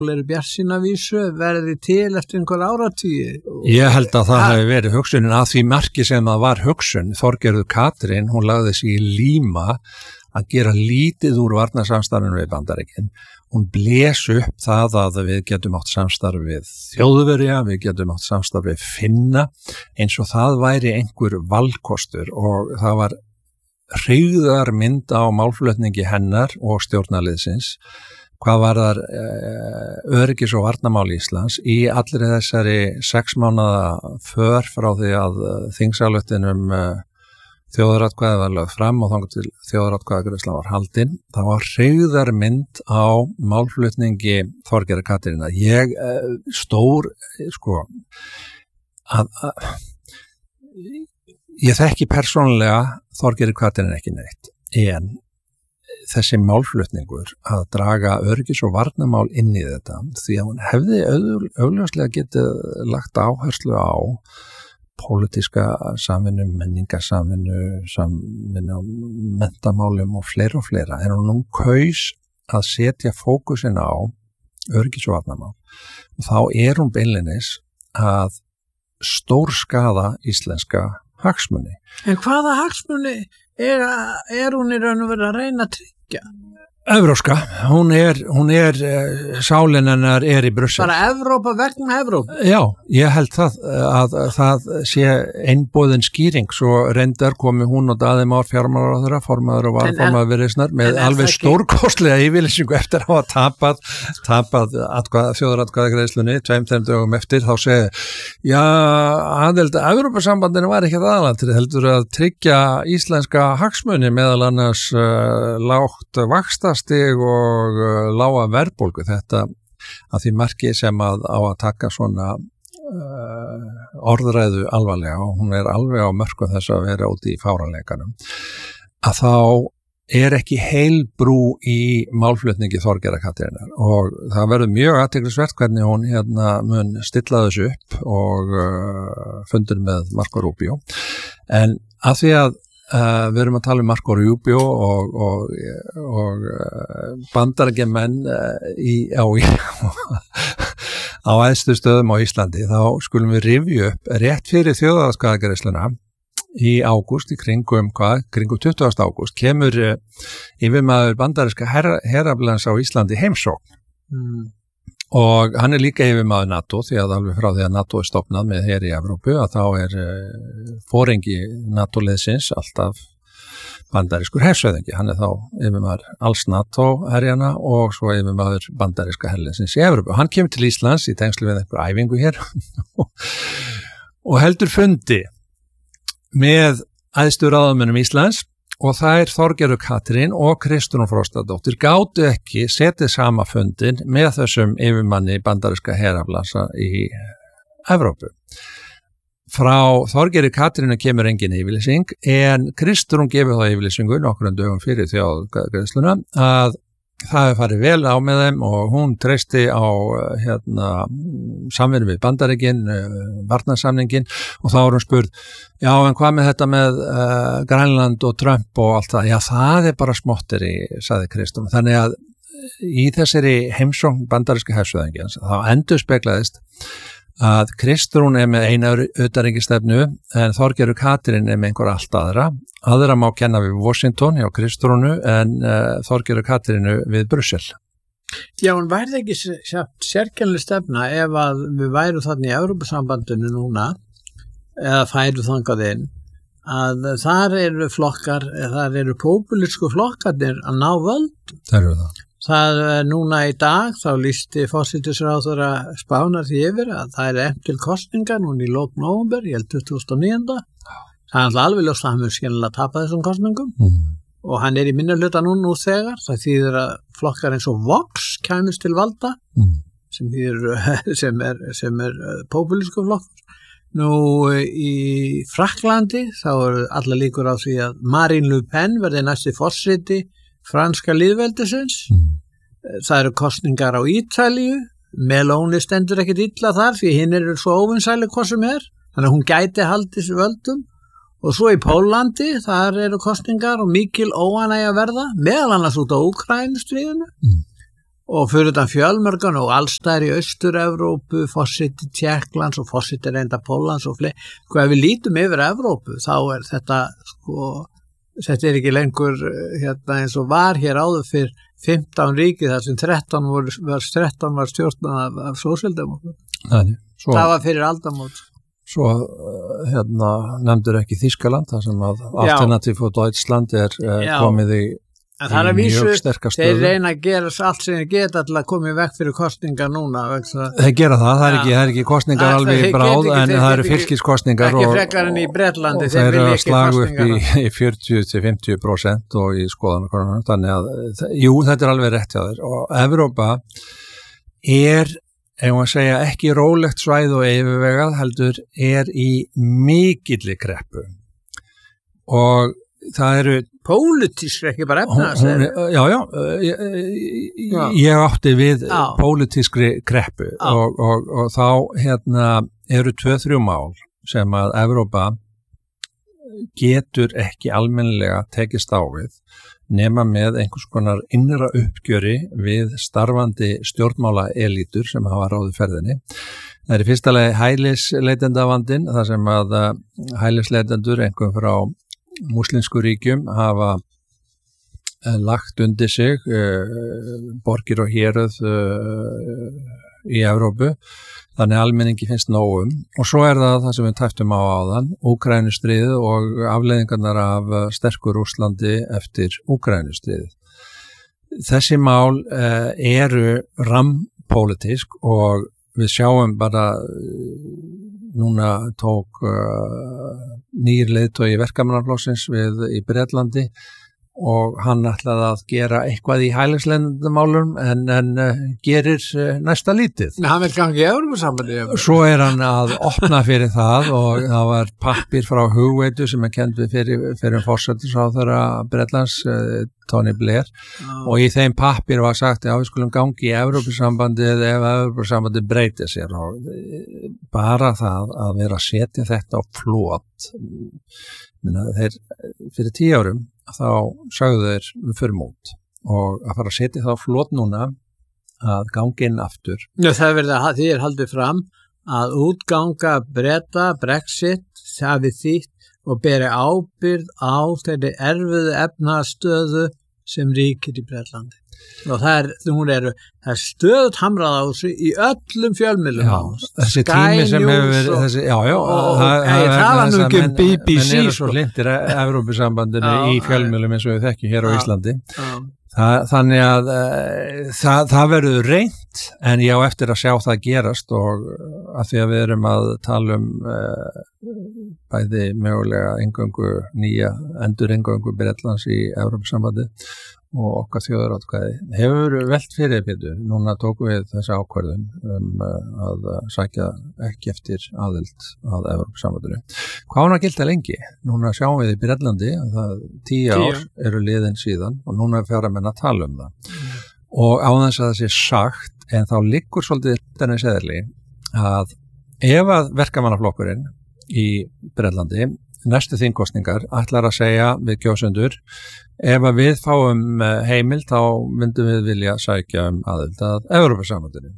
eru bjartsýna vísu verði til eftir einhver áratugi. Ég held að það hafi verið hugsunin að því marki sem það var hugsun. Þorgerður Katrín, hún lagði sig í líma að gera lítið úr varnarsamstarfinu við Bandaríkin. Hún blés upp það að við getum átt samstarf við Þjóðverja, við getum átt samstarf við Finna, eins og það væri einhver valkostur og það var hryggðarmynd á málflutningi hennar og stjórnarliðsins hvað var þar öryggis- og varnarmál Íslands í allri þessari 6 mánaða för frá því að þingsályktun þjóðaratkvæði var lögð fram og þangað til þjóðaratkvæðagreiðslan var haldin. Það var hryggðarmynd á málflutningi Þorgerðar Katrínar. Ég ég þekki persónulega Þorgerðar Katrín ekki neitt, en þessi málflutningur að draga öryggis- og varnarmál inn í þetta, því að hún hefði augljóslega getið lagt áherslu á pólitíska samvinnu, menningarsamvinnu, samvinnu á menntamálum og fleira, en hún kaus að setja fókusin á öryggis- og varnarmál. Og þá hún beinleinis að stórskaða íslenska hagsmuni. En hvaða hagsmuni hún í raun og veru að reyna að tryggja? Evróska, hún sálin hennar í Brussel. Bara Evrópa vegna Evrópa? Já, ég held að það sé einboðin skýring, svo reyndar komi hún og Daði Már fjármálaráðherra, formaður og varaformaður Viðreisnar með alveg stórkostlega yfirlýsingu eftir að hafa tapað þjóðaratkvæðagreiðslunni 2-3 dögum eftir, þá segi já, aðild að Evrópusambandinu var ekki aðalatriði, heldur að tryggja íslenska hagsmuni, meðal annars lágt vaxtastig og lága verðbólgu, þetta að því marki sem á að taka svona orðræðu alvarlega, og hún alveg á mörkum þess að vera úti í fáranleikanum, að þá ekki heil brú í málflutningi Þorgerðar Katrínar, og það verður mjög athyglisvert hvernig hún mun stilla þessu upp og fundur með Marco Rubio. En að því að við erum að tala Marco Rubio og bandaríkjamenn á æðstu stöðum á Íslandi, þá skulum við rifja upp rétt fyrir þjóðaratkvæðagreiðsluna í ágúst, í kringum 20. ágúst, kemur yfirmaður bandaríska heraflans á Íslandi heimsókn. Og hann líka yfirmaður NATO, því að alveg frá því að NATO stofnað með hér í Evrópu, að þá foringi NATO-liðsins alltaf bandarískur hersöðingi. Hann þá yfirmaður alls NATO-herjana og svo yfirmaður bandaríska herliðsins í Evrópu. Hann kemur til Íslands í tengslu við einhver æfingu hér og heldur fundi með æðstu ráðamönnum Íslands, og þær Þorgerður Katrín og Kristrún Frostadóttir gátu ekki setið sama fundin með þessum yfirmanni bandaríska heraflansa í Evrópu. Frá Þorgerður Katrínu kemur engin yfirlýsing, en Kristrún gefur þá yfirlýsingu nokkrum dögum fyrir þjóðaratkvæðagreiðsluna að það hefur farið vel á með þeim og hún treysti á samvinnu við Bandaríkin, varnarsamningin, og þá hún spurð, já, en hvað með þetta með Grænland og Trump og allt það? Já, það bara smotteri, sagði Kristrún. Þannig að í þessari heimsókn bandaríska hersöðingjans þá endurspeglaðist að Kristrún með eina utanríkisstefnu, en Þorgerður Katrín með einhver allt aðra má kenna við Washington hjá Kristrúnu, en Þorgerður Katrínu við Brussel. Já, en væri ekki sérkennileg stefna ef að við væru þarna í Evrópusambandinu núna, eða færu þangað inn, að þar flokkar, þar populísku flokkarnir að ná völd. Það núna í dag, þá lýsti forsætisráðherra Spánar því yfir að það eftir til kosninga núna í lok nóvember, ég held 2009. Það alveg ljóst að hann mun skiljanlega tapa þessum kosningum og hann í minnihluta nú þegar. Það þýðir að flokkar eins og Vox kæmist til valda sem populísku flokkur. Nú í Frakklandi þá allar líkur á því að Marine Le Pen verði næsti forseti franska lýðveldisins. Það kosningar á Ítalíu, Meloni stendur ekkert illa þar því hinn svo óvinsæli hvað sem þannig að hún gæti haldið völdum, og svo í Pólandi þar kosningar og mikil óánægja verða, meðal annars út á Úkraínustríðinu og fyrir utan fjölmörgan og allstæðar í Austur-Evrópu, forseti Tékklands og forseti reynda Póllands og fleiri. Ef við lítum yfir Evrópu þá þetta þetta ekki lengur eins og var hér áður fyrir 15 ríki þar sem 13 var stjórnað af sósíaldemókrötum. Það var fyrir aldamót. Svo nefndur ekki Þýskaland, þar sem að Alternativ for Deutschland komið í mjög sterkar stöðu. Þeir reyna að gera allt sem þeir geta til að koma í vekk fyrir kosningar núna. Þeir gera það er ekki kosningar alveg í bráð, en það eru fylkiskosningar ekki frekar en í Bretlandi. Og þeir eru að slaga upp í 40-50% og í skoðanakonunum. Þannig að, jú, þetta er alveg rétt hjá þeir. Og Evrópa ef maður segja ekki rólegt svæð og yfirvegað, heldur í mikilli kreppu. Og það eru pólitísk, ekki bara efnahagslega. Ég átti við pólitískri kreppu og þá eru 2-3 mál sem að Evrópa getur ekki almennilega tekist á við nema með einhvers konar innra uppgjöri við starfandi stjórnmála elítur sem hafa ráðið ferðinni. Það er í fyrsta lagi hælisleitendavandinn, þar sem að hælisleitendur einhverjum frá múslimsku ríkjum hafa lagt undir sig borgir og héröð í Evrópu, þannig almenningi finnst nóg og svo það sem við tæftum á áðan, Úkraínustríðið og afleiðingarnar af sterku Rússlandi eftir Úkraínustríðið. Þessi mál eru rammpólitísk og við sjáum bara núna tók nýr leiðtogi verkamannaflokksins við í Bretlandi og hann ætlaði að gera eitthvað í hælisleitendamálum en gerir næsta lítið. Hann vil gangi í Evrópusambandið. Svo hann að opna fyrir það og það var pappír frá Hugveitu sem kend við fyrir forsætisráðherra Bretlands, Tony Blair, og í þeim pappír var sagt að við skulum gangi í Evrópusambandið ef Evrópusambandið breytir sér og bara það að vera að setja þetta á flot. Þeir fyrir 10 árum þá sagðu þeir við fyrir mót og að fara að setja það á flot núna að gangi inn aftur. Því haldið fram að útganga Breta, Brexit, það við þýtt og beri ábyrgð á þeirri erfiðu efnahagsstöðu sem ríkir í Bretlandi. Og það er stöðut hamrað á þessu í öllum fjölmiðlum. Þessi tími sem hefur verið ég tala nú ekki BBC. Menn eru svo hlindir Evrópusambandinu í fjölmiðlum eins og við þekkjum hér á Íslandi. Þannig að það verður reynt, en ég á eftir að sjá það gerast og að því að við erum að tala bæði mögulega nýja endurengöngu Bretlands í Evrópusambandi og okkar þjóðaratkvæði hefur velt fyrir Pétur. Núna tókum við þessa ákvörðun að sækja ekki eftir aðild að Evrópusambandinu. Hvað hún að gilda lengi? Núna sjáum við í Bretlandi að það 10 ár eru liðin síðan og núna fara menn að tala það. Og á þess að það sé sagt, en þá liggur svolítið þenni seðli að ef að verkamannaflokkurinn í Bretlandi næstu þingkosningar ætlar að segja við kjósendur ef að við fáum heimild þá myndum við vilja sækja aðild að Evrópusambandinu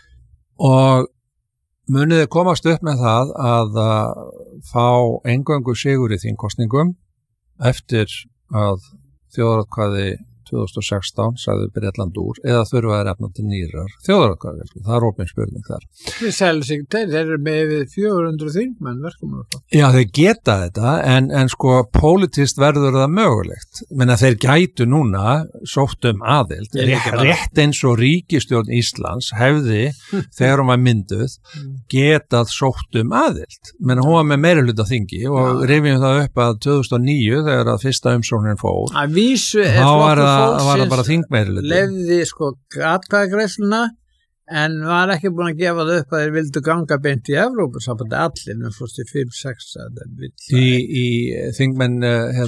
og munið komast upp með það að fá eingöngu sigur í þingkosningum eftir að þjóðaratkvæði 2016 sagði Bretland úr eða þurfa að efna til nýrar þjóðaratkvæði. Það er opin spurning þar. Þeir eru með 400 þingmenn verkamannaflokks. Já, þeir geta þetta en sko pólitískt verður það mögulegt. Menna þeir gætu núna sótt aðild. Rétt eins og ríkisstjórn Íslands hefði þegar hún var mynduð getað sótt aðild. Menna hún var með meirihluta þingi og rifjum það upp að 2009 þegar að fyrsta umsóknin fór. Að vísu var það bara þingmeirihluti. Lefði atkvæðagreiðsluna en var ekki búin að gefa það upp að þeir vildu ganga beint í Evrópusambandi allir, en fórst í 5-6 í þingmenn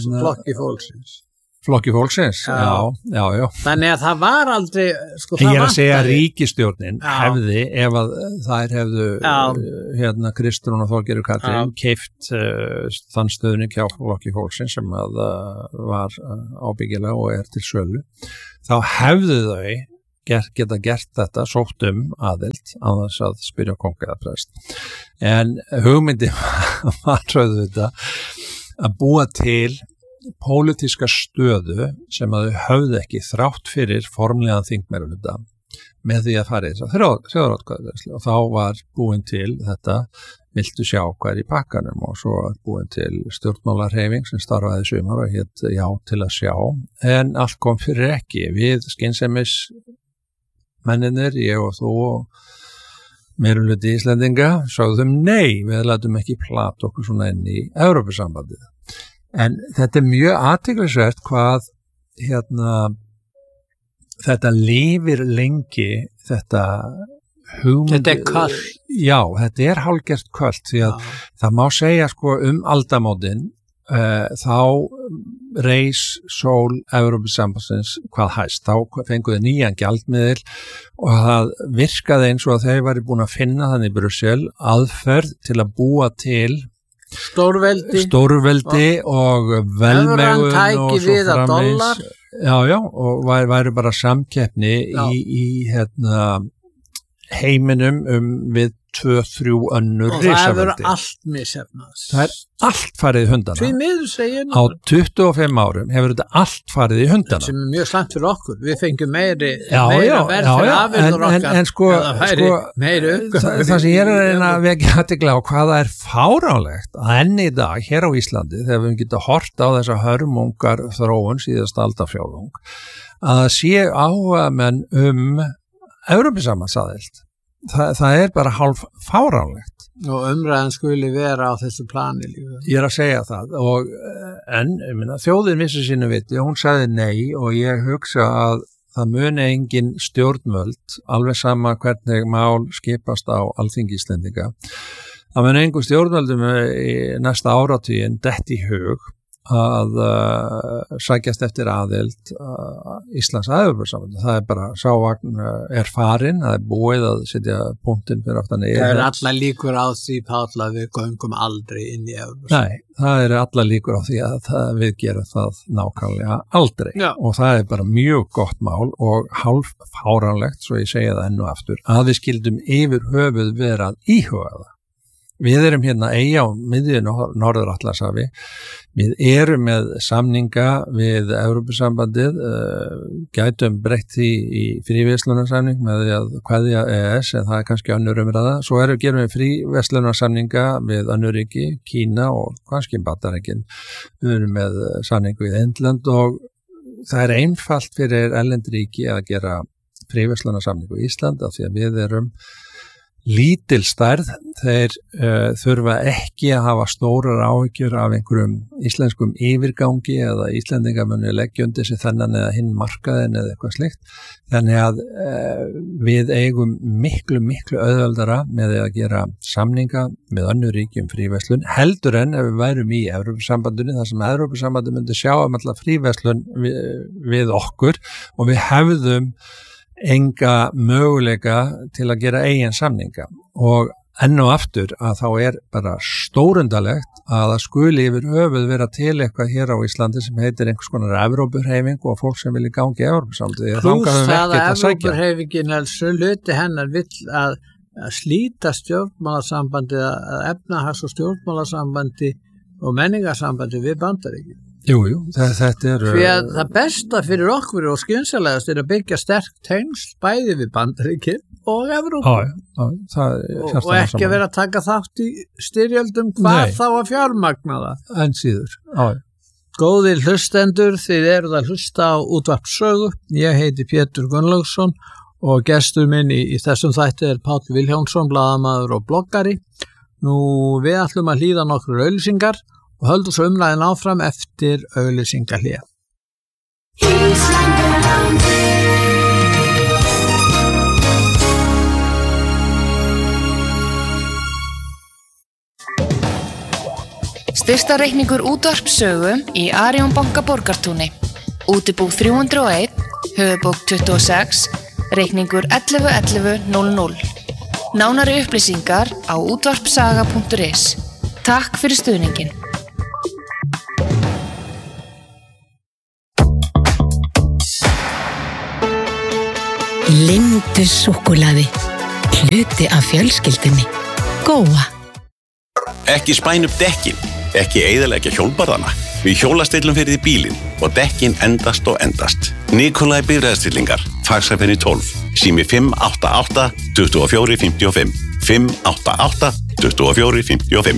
Flokki fólksins. Já. Þannig að það var aldrei ég er að segja að ríkisstjórnin hefði, ef að þær hefðu Kristrún og Þorgerður Katrín keypt þann stöðning hjá Flokki fólksins sem að var ábyggilega og til sölu, þá hefðu þau geta gert þetta, sótt aðild á þess að spyrja kóng eða prest. En hugmyndi var þetta að búa til pólitíska stöðu sem að þau höfðu ekki þrátt fyrir formlegan þingmeirihluta með því að fara í þess að þjóðaratkvæðagreiðslu og þá var búin til þetta viltu sjá hvað í pakkanum og svo var búin til stjórnmálahreyfing sem starfaði sumar og hét já til að sjá en allt kom fyrir ekki við skynsemis menninir, ég og þú og meirihluti Íslendinga sögðum nei, við lætum ekki plata okkur svona inn í Evrópusambandið. En þetta mjög athyglisvert hvað þetta lifir lengi þetta hugmynd. Þetta köld. Já, þetta hálfgert köld því að það má segja sko aldamótin þá reis sól Evrópusambandsins hvað hæst. Þá fenguðu nýjan gjaldmiðil og það virkaði eins og að þeir væri búin að finna þannig í Brussel aðferð til að búa til stórveldi og velmegun og svo framins já, og væri bara samkeppni í heiminum við 2-3 önnur risaveldi. Og það hefur allt misefnast. Það allt farið í hundana. Því miður segir á 25 árum hefur þetta allt farið í hundana. Sem mjög slæmt fyrir okkur. Við fengjum meira verð fyrir afurðir okkar. En sko það sem ég að reyna að vekja athygli á hvað það fáránlegt að enn í dag hér á Íslandi þegar við getum hort á þessa hörmungar þróun síðast aldarfjórðung að það sé áhugamenn Evrópusambandsaðild. Það bara hálf fáránlegt. Og umræðan skuli vera á þessu plani líka. Ég að segja það en þjóðin vissi sínu viti og hún sagði nei og ég hugsa að það muni engin stjórnvöld alveg sama hvernig mál skipast á Alþingi Íslendinga. Það muni engin stjórnvöldum í næsta áratuginn dett í hug að sækjast eftir aðild Íslands að Evrópusambandinu. Það bara sávagn farin, það búið að setja punktinn fyrir aftan yfir. Það allar líkur á því, Páll, að við göngum aldrei inn í Evrópusambandinu. Nei, það allar líkur á því að við gerum það nákvæmlega aldrei. Já. Og það bara mjög gott mál og hálf fáránlegt, svo ég segja það enn og aftur, að við skildum yfir höfuð vera að íhuga það. Við erum hérna eyja á miðju Norður-Atlantshafi. Við erum með samninga við Evrópusambandið, gætum breytt því í fríverslunarsamning með því að kveðja EES, en það kannski önnur umræða. Svo gerum við fríverslunarsamninga við önnur ríki, Kína og kannski Bandaríkin. Við erum með samning við Indland og það einfalt fyrir erlend ríki að gera fríverslunarsamning við Ísland af því að við erum lítil stærð, þeir þurfa ekki að hafa stórar áhyggjur af einhverjum íslenskum yfirgangi eða Íslendingar muni leggja undir sig þennan eða hinn markaðin eða eitthvað slíkt. Þannig að við eigum miklu auðveldara með að gera samninga með önnur ríki fríverslun heldur en ef við værum í Evrópusambandinu þar sem Evrópusambandinu myndi sjá alltaf fríverslun við okkur og við hefðum enga möguleika til að gera eigin samninga og enn og aftur að þá bara stórundalegt að það skuli yfir höfuð vera til eitthvað hér á Íslandi sem heitir einhvers konar Evrópuhreyfing og fólk sem vilja gangi í Evrópusambandið. Plús það að Evrópuhreyfingin hluti hennar vill að slíta stjórnmálasambandi að efnahags- og stjórnmálasambandi og menningarsambandi við Bandaríkin. Jú, þetta Því að það besta fyrir okkur og skynsalegast að byggja sterk tengsl bæði við Bandaríkin og Evrópu. Og ekki vera að taka þátt í styrjöldum hvað þá að fjármagna það. En síður, Góðir hlustendur, þið eruð að hlusta á Útvarp Sögu. Ég heiti Pétur Gunnlaugsson og gestur minn í þessum þætti Páll Vilhjálmsson, blaðamaður og bloggari. Nú, við ætlum að hlýða nokkur auglýsingar og höldum svo umræðin áfram eftir auglýsingahlé. Styrktarreikningur Útvarp Sögu í Arion banka Borgartúni. Útibú 301, höfubók 26, reikningur 111100. Nánari upplýsingar á útvarpsaga.is. Takk fyrir stuðningin. Lindu súkkulaði. Hluti af fjölskyldunni. Góa. Ekki spæn upp dekkin, ekki eyðileggja hjólbarðana. Við hjólastillum fyrir því bílinn og dekkin endast og endast. Nikolai bifreiðastillingar, Faxafeni 12, sími 588 24 55, 588 24 55.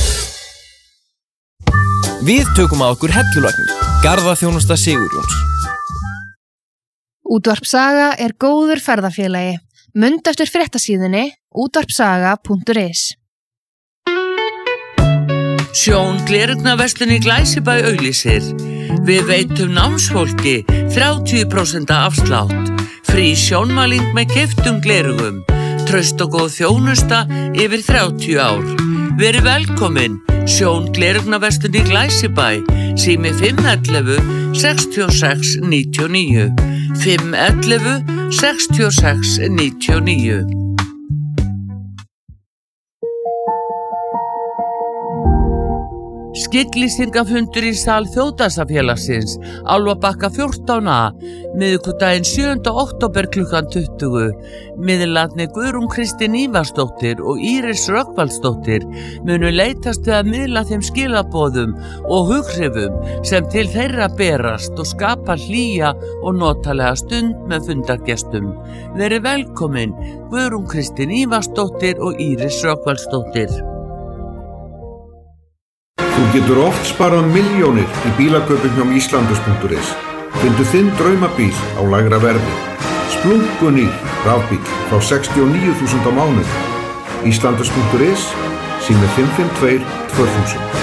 Við tökum að okkur hellulagnir, Garðaþjónusta Sigurjóns. Útvarp Saga er góður ferðafélagi. Mund eftir fréttasíðunni útvarpsaga.is. Sjón Gleraugnarverslun í Glæsibæ auglýsir. Við veitum námsfólki 30% afslátt. Frí sjónmæling með keyptum gleraugum. Traust og góð þjónusta yfir 30 ár. Verið velkomin. Sjón Gleraugnarverslun í Glæsibæ. Sími 511 66 99. 511 66 99. Skygglýsingafundur í sal Þjóðdásafélagsins, Álfabakka 14a, miðvikudaginn 7. október klukkan 20. Miðlarnir Guðrún Kristín Ívarsdóttir og Íris Rögnvaldsdóttir munu leitast við að miðla þeim skilaboðum og hughrifum sem til þeirra berast og skapa hlýja og notalega stund með fundargestum. Verið velkomin, Guðrún Kristín Ívarsdóttir og Íris Rögnvaldsdóttir. Þú getur oft sparað milljónir í bílakaupum hjá Íslandus.is. Fyndu þinn draumabíl á lægra verði. Splunkunýr rafbíl frá 69.000 á mánuði. Íslandus.is, sími 552 2000.